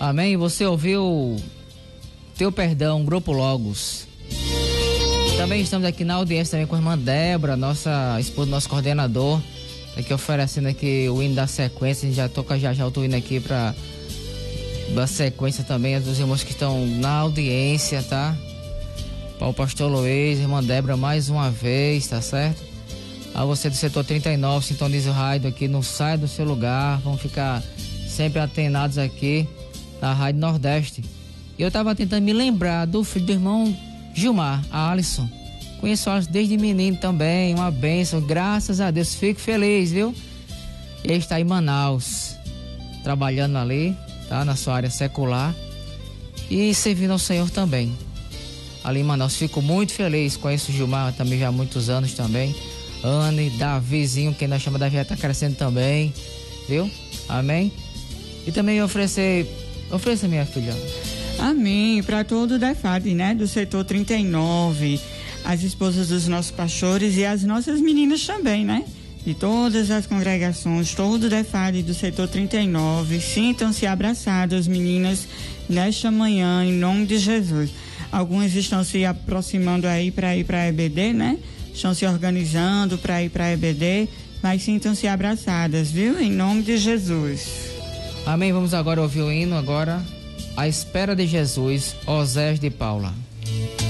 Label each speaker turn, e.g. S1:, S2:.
S1: Amém? Você ouviu Teu Perdão, Grupo Logos. Também estamos aqui na audiência também com a irmã Débora, nossa esposa, nosso coordenador, aqui oferecendo aqui o hino da sequência. A gente já toca já o hino aqui para da sequência também, as duas irmãs que estão na audiência, tá? Para o pastor Luiz, irmã Débora, mais uma vez, tá certo? A você do setor 39, sintoniza o rádio aqui, não sai do seu lugar, vamos ficar sempre atenados aqui na Rádio Nordeste. E eu tava tentando me lembrar do filho do irmão Gilmar, a Alisson. Conheço o Alisson desde menino também, uma bênção, graças a Deus, fico feliz, viu? Ele está em Manaus, trabalhando ali, tá? Na sua área secular e servindo ao Senhor também. Ali em Manaus, fico muito feliz, conheço o Gilmar também já há muitos anos também. Anne, Davizinho, quem nós chama Davi, tá crescendo também, viu? Amém? E também ofereça minha filha.
S2: Amém, para todo o DEFAD, né? Do setor 39, as esposas dos nossos pastores e as nossas meninas também, né? De todas as congregações, todo o DEFAD do setor 39, sintam-se abraçadas, meninas, nesta manhã, em nome de Jesus. Algumas estão se aproximando aí para ir para a EBD, né? Estão se organizando para ir para a EBD, mas sintam-se abraçadas, viu? Em nome de Jesus.
S1: Amém. Vamos agora ouvir o hino agora. À Espera de Jesus, Osés de Paula.